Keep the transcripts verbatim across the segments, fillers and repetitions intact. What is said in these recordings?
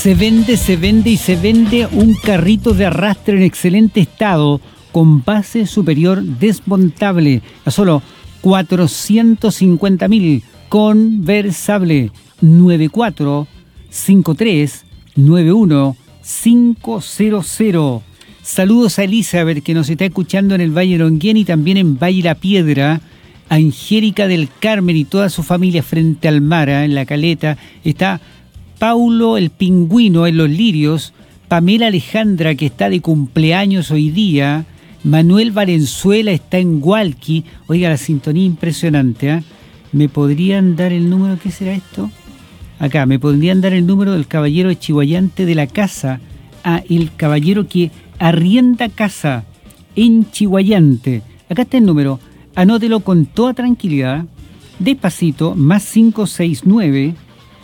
Se vende, se vende y se vende un carrito de arrastre en excelente estado con base superior desmontable a solo cuatrocientos cincuenta mil. Conversable nueve cuatro cinco tres nueve uno cinco cero cero. Saludos a Elizabeth, que nos está escuchando en el Valle Longuén y también en Valle La Piedra. Angélica del Carmen y toda su familia frente al mar, ¿eh? En La Caleta. Está Paulo el Pingüino en Los Lirios. Pamela Alejandra, que está de cumpleaños hoy día. Manuel Valenzuela está en Hualqui. Oiga, la sintonía impresionante, ¿eh? ¿Me podrían dar el número? ¿Qué será esto? Acá, me podrían dar el número del caballero de Chihuayante de la casa. Ah, el caballero que arrienda casa en Chihuayante. Acá está el número. Anótelo con toda tranquilidad. Despacito, más cinco seis nueve,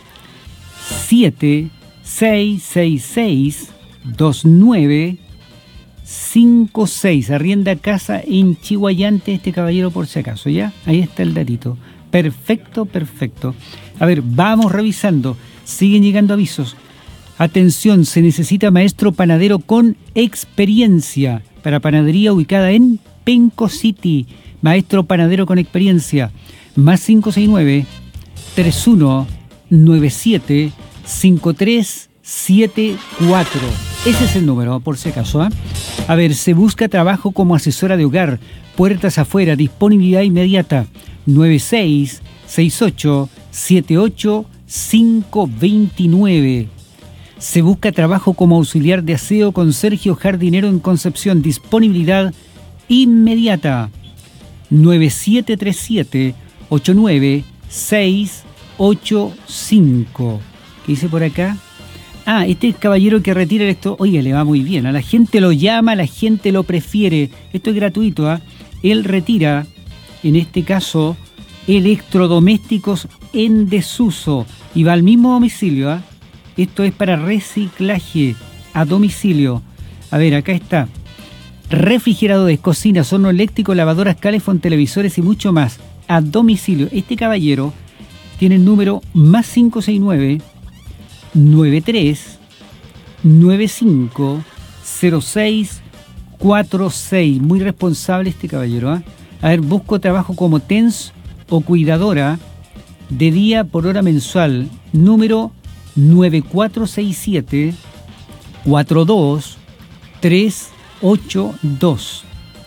siete seis seis seis, dos nueve cinco seis. Arrienda casa en Chihuayante este caballero, por si acaso, ¿ya? Ahí está el datito. Perfecto, perfecto. A ver, vamos revisando. Siguen llegando avisos. Atención, se necesita maestro panadero con experiencia para panadería ubicada en Penco City. Maestro panadero con experiencia. Más cinco seis nueve, tres uno nueve siete, cinco tres siete cuatro. Ese es el número, por si acaso, ¿eh? A ver, se busca trabajo como asesora de hogar. Puertas afuera, disponibilidad inmediata. nueve seis seis ocho siete ocho cinco dos nueve. Se busca trabajo como auxiliar de aseo con Sergio Jardinero en Concepción. Disponibilidad inmediata. nueve siete tres siete ocho nueve seis ocho cinco. ¿Qué dice por acá? Ah, este caballero que retira esto, oye, le va muy bien. A la gente lo llama, a la gente lo prefiere. Esto es gratuito, ¿ah? ¿eh? Él retira, en este caso, electrodomésticos en desuso y va al mismo domicilio, ¿ah? ¿eh? Esto es para reciclaje a domicilio. A ver, acá está. Refrigeradores, cocinas, horno eléctrico, lavadoras, calefón, televisores y mucho más a domicilio. Este caballero tiene el número más cinco seis nueve, nueve tres nueve cinco cero seis cuatro seis. Muy responsable este caballero, ¿eh? A ver, busco trabajo como T E N S o cuidadora de día por hora mensual. Número nueve cuatro seis siete cuatro dos tres ocho dos.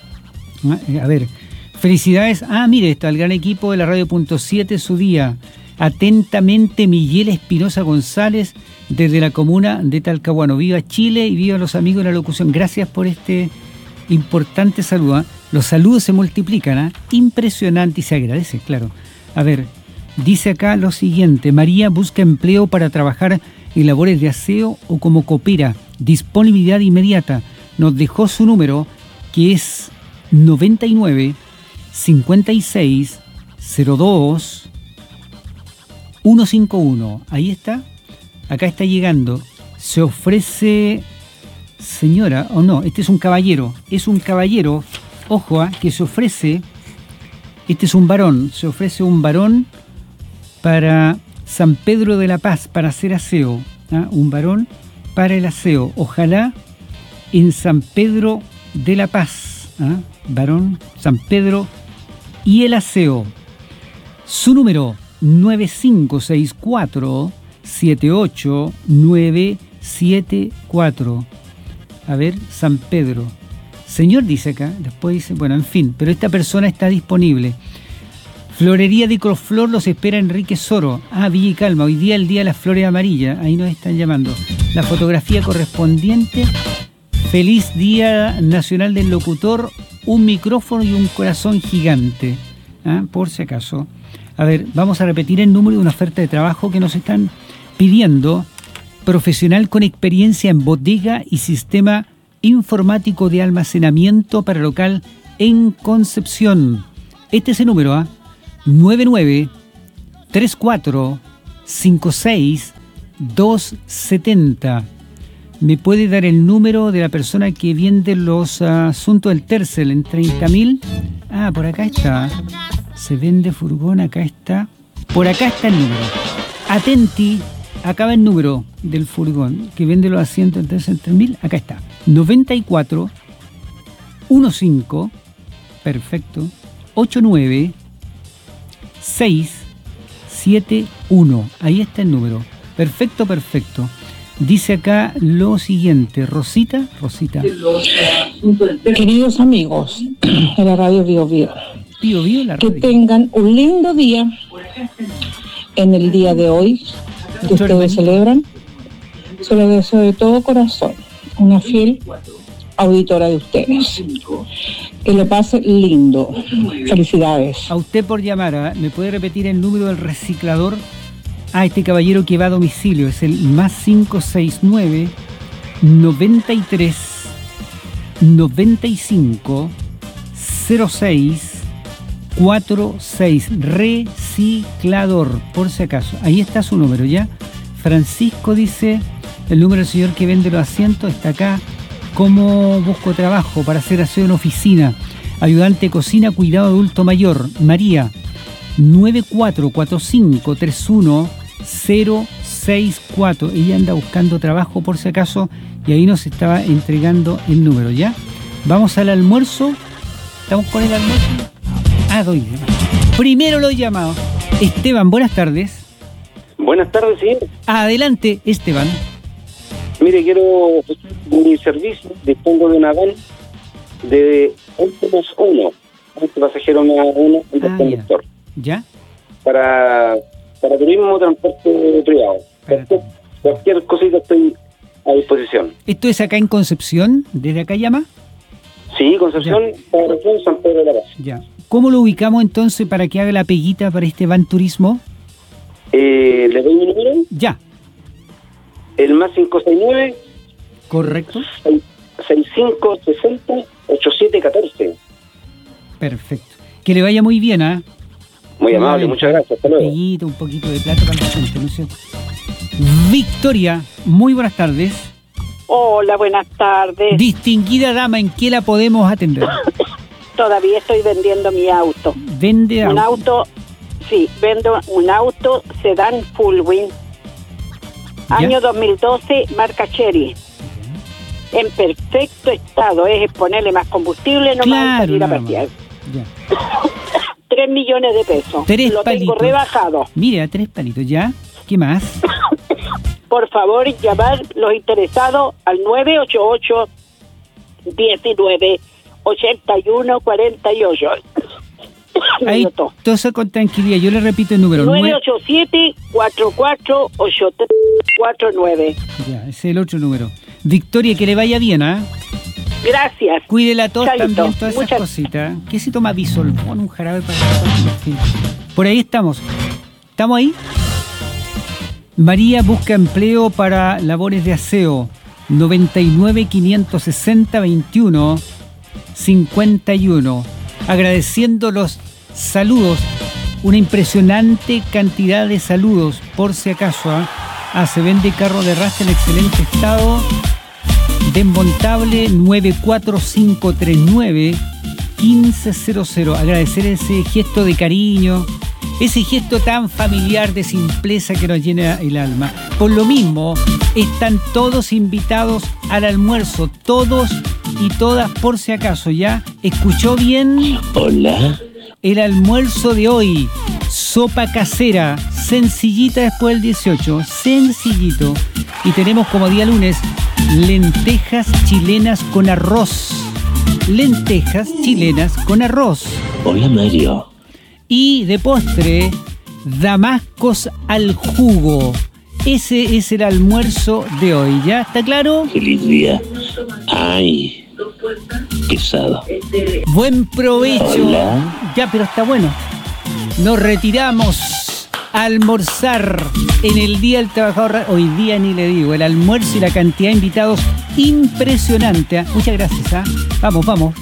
A ver, felicidades. Ah, mire, está el gran equipo de la Radio Punto siete, su día. Atentamente, Miguel Espinosa González, desde la comuna de Talcahuano. Viva Chile y viva los amigos de la locución. Gracias por este importante saludo, ¿eh? Los saludos se multiplican, ¿eh? Impresionante, y se agradece, claro. A ver, dice acá lo siguiente. María busca empleo para trabajar en labores de aseo o como copera. Disponibilidad inmediata. Nos dejó su número, que es noventa y nueve cincuenta y seis cero dos ciento cincuenta y uno. Ahí está. Acá está llegando. Se ofrece, señora, o no, este es un caballero. Es un caballero, ojo, ¿eh? Que se ofrece, este es un varón, se ofrece un varón para San Pedro de la Paz, para hacer aseo. ¿eh? Un varón para el aseo. Ojalá en San Pedro de la Paz, ¿eh? Varón, San Pedro y el aseo. Su número nueve cinco seis cuatro siete ocho nueve siete cuatro. A ver, San Pedro. Señor dice acá, después dice, bueno, en fin, pero esta persona está disponible. Florería de Icroflor los espera Enrique Soro. Ah, Villa y Calma, hoy día el día de las flores amarillas, ahí nos están llamando. La fotografía correspondiente. Feliz Día Nacional del Locutor, un micrófono y un corazón gigante. ¿Ah? Por si acaso. A ver, vamos a repetir el número de una oferta de trabajo que nos están pidiendo. Profesional con experiencia en bodega y sistema informático de almacenamiento para local en Concepción. Este es el número, ¿ah? nueve nueve tres cuatro cinco seis dos siete cero. ¿Me puede dar el número de la persona que vende los uh, asuntos del Tercel en treinta mil? Ah, por acá está. Se vende furgón, acá está. Por acá está el número. Atenti, acaba el número del furgón que vende los asientos en tres mil. Acá está. noventa y cuatro, quince, perfecto, ochenta y nueve, seiscientos setenta y uno. Ahí está el número. Perfecto, perfecto. Dice acá lo siguiente. Rosita, Rosita. Queridos amigos de la radio Bio Bio, Bio Bio, la que radio. tengan un lindo día en el día de hoy que ustedes celebran. Se lo deseo de todo corazón, una fiel auditora de ustedes. Que lo pase lindo. Felicidades. A usted por llamar, ¿eh? ¿Me puede repetir el número del reciclador? Ah, este caballero que va a domicilio es el más cinco seis nueve, noventa y tres, noventa y cinco, cero seis, cuarenta y seis. Reciclador, por si acaso. Ahí está su número, ¿ya? Francisco dice, el número del señor que vende los asientos está acá. ¿Cómo busco trabajo para hacer aseo en oficina? Ayudante de cocina, cuidado adulto mayor. María, nueve cuatro cuatro cinco tres uno cero seis cuatro. Ella anda buscando trabajo por si acaso y ahí nos estaba entregando el número, ¿ya? Vamos al almuerzo. ¿Estamos con el almuerzo? Ah, doy. Primero lo he llamado. Esteban, buenas tardes. Buenas tardes, señor. Adelante, Esteban. Mire, quiero ofrecer mi servicio. Dispongo de una van de once más uno. once pasajeros más uno, el Ah, conductor. ¿Ya? Para, para turismo o transporte privado. Para- Cualquier, cualquier cosita estoy a disposición. ¿Esto es acá en Concepción? ¿Desde acá llama? Sí, Concepción, para la región San Pedro de la Paz. Ya. ¿Cómo lo ubicamos entonces para que haga la peguita para este van turismo? Eh, ¿Le doy mi número? Ya. El más cinco seis nueve, Correcto. seis cinco seis cero, ocho siete uno cuatro. Perfecto. Que le vaya muy bien, ¿ah? Muy amable, muchas gracias. Hasta luego. Peguita, un poquito de plata para la gente, ¿no es cierto? Victoria, muy buenas tardes. Hola, buenas tardes. Distinguida dama, ¿en qué la podemos atender? Todavía estoy vendiendo mi auto. Vende Un auto. auto, sí, vendo un auto sedán Fullwing. ¿Ya? Año dos mil doce, marca Cherry. En perfecto estado, es ponerle más combustible, no más Claro, salir a nada más. pasear. Ya. Tres millones de pesos. Tres Lo tengo palitos. rebajado. Mira, tres palitos, ¿ya? ¿Qué más? Por favor, llamar los interesados al nueve ocho ocho, diecinueve, ochenta y uno, cuarenta y ocho. Ahí, entonces con tranquilidad, yo le repito el número. nueve nue- ocho siete, cuatro cuatro ocho tres cuatro nueve. Ya, ese es el otro número. Victoria, que le vaya bien, ¿ah? Gracias. Cuide la tos Chaito. también, todas esas Muchas- cositas. ¿Qué se toma Bisolbón, un jarabe para en fin. Por ahí estamos. ¿Estamos ahí? María busca empleo para labores de aseo. noventa y nueve, quinientos sesenta, veintiuno, cincuenta y uno. Agradeciendo los saludos. Una impresionante cantidad de saludos, por si acaso. ¿ah? Ah, se vende carro de rastre en excelente estado. Desmontable nueve cuatro cinco tres nueve, uno cinco cero cero. Agradecer ese gesto de cariño, ese gesto tan familiar de simpleza que nos llena el alma. Por lo mismo, están todos invitados al almuerzo, todos y todas por si acaso, ¿ya? ¿Escuchó bien? Hola. El almuerzo de hoy, sopa casera, sencillita después del dieciocho, sencillito. Y tenemos como día lunes, lentejas chilenas con arroz. Lentejas chilenas con arroz. Hola, Mario. Y de postre, damascos al jugo. Ese es el almuerzo de hoy, ¿ya? ¿Está claro? Feliz día. Ay, pesado. Buen provecho. Hola. Ya, pero está bueno. Nos retiramos a almorzar en el Día del Trabajador. Hoy día ni le digo, el almuerzo y la cantidad de invitados impresionante. ¿eh? Muchas gracias. ¿eh? Vamos, vamos.